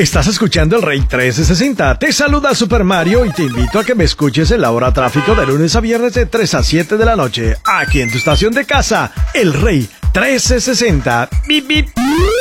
Estás escuchando el Rey 1360. Te saluda Super Mario y te invito a que me escuches en la hora tráfico de lunes a viernes de 3 a 7 de la noche. Aquí en tu estación de casa, el Rey 1360. Bip, bip.